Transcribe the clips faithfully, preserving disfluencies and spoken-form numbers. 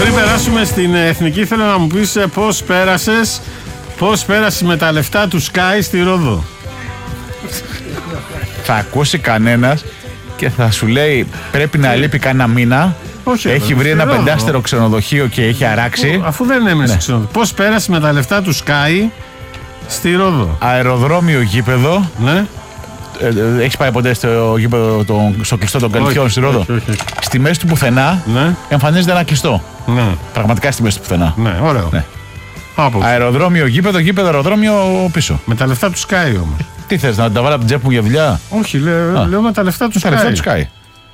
Πριν περάσουμε στην εθνική, θέλω να μου πεις πώς πέρασες, πώς πέρασες με τα λεφτά του Sky στη Ρόδο. Θα ακούσει κανένας και θα σου λέει πρέπει να λείπει κανένα μήνα. Όχι, έχει βρει ένα πεντάστερο ξενοδοχείο και έχει αράξει. Αφού δεν έμενε ναι. ξενοδοχείο. Πώς πέρασες με τα λεφτά του Sky στη Ρόδο. Αεροδρόμιο, γήπεδο. Ναι. Ε, έχεις πάει ποτέ στο γήπεδο, το, στο κλειστό των Καλυθιών στη Ρόδο? Όχι, όχι, όχι. Στη μέση του πουθενά ναι. εμφανίζεται ένα κλειστό. Ναι. Πραγματικά στη μέση του πουθενά. Ναι, ωραίο. Ναι. Αεροδρόμιο, γήπεδο, γήπεδο, αεροδρόμιο πίσω. Με τα λεφτά του Sky όμως. Τι θες, να τα βάλω από την τσέπη μου για δουλειά? Όχι, λέω, λέω με τα λεφτά του Sky. Τα λεφτά του Sky.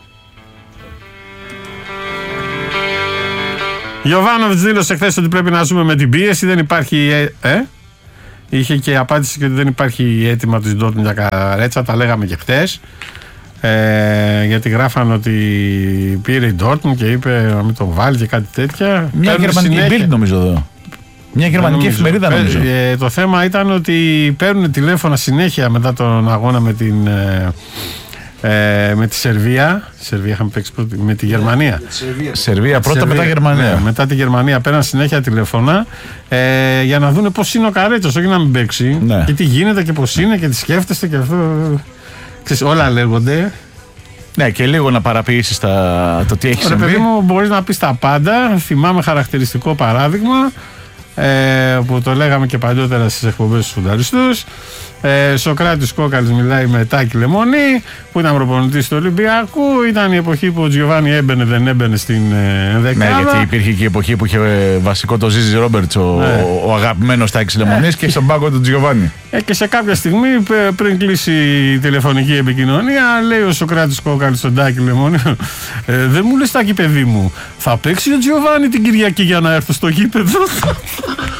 Γιοβάνοβιτς δήλωσε χθες ότι πρέπει να ζούμε με την πίεση. Δεν υπάρχει. Ε, ε? Είχε και απάντηση και ότι δεν υπάρχει αίτημα της Ντόρτμουντ για Καρέτσα. Τα λέγαμε και χθες. Ε, γιατί γράφαν ότι πήρε η Ντόρτμουντ και είπε να μην τον βάλει και κάτι τέτοια. Μια γερμανική Bild νομίζω εδώ. Μια γερμανική εφημερίδα νομίζω. Ε, το θέμα ήταν ότι παίρνουν τηλέφωνα συνέχεια μετά τον αγώνα με την. Ε, Ε, με τη Σερβία. Σερβία είχαμε παίξει πρώτη, με τη Γερμανία. Σερβία, Σερβία πρώτα, Σερβία, μετά Γερμανία. Ναι, μετά τη Γερμανία πέραν συνέχεια τηλέφωνα ε, για να δούνε πώς είναι ο Καρέτσος, όχι να μην παίξει. Ναι. Και τι γίνεται και πώς είναι και τι σκέφτεστε και αυτό. Ξέρεις, όλα λέγονται. Ναι, και λίγο να παραποιήσεις τα, το τι έχει συμβεί. Παιδί μου, μπορείς να πεις τα πάντα. Θυμάμαι χαρακτηριστικό παράδειγμα ε, που το λέγαμε και παλιότερα στις εκπομπές στους φουνταριστούς. Ε, Σοκράτης Κόκαλης μιλάει με Τάκη Λεμονή που ήταν προπονητής του Ολυμπιακού. Ήταν η εποχή που ο Τζιοβάνι έμπαινε, δεν έμπαινε στην ε, δεκάδα. Ναι, γιατί υπήρχε και η εποχή που είχε βασικό το Ζίζι Ρόμπερτς, ο, ναι. ο, ο αγαπημένος Τάκης Λεμονής, και στον πάγκο του Τζιοβάνι. Ε, και σε κάποια στιγμή πριν κλείσει η τηλεφωνική επικοινωνία, λέει ο Σοκράτης Κόκαλης στον Τάκη Λεμονή, ε, δεν μου λες Τάκη παιδί μου, θα παίξει ο Τζιοβάνι την Κυριακή για να έρθω στο γήπεδο?